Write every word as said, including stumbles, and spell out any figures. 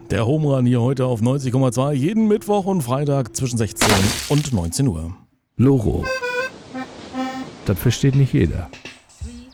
Der Home Run hier heute auf neunzig Komma zwei, jeden Mittwoch und Freitag zwischen sechzehn und neunzehn Uhr. Loro. Das versteht nicht jeder.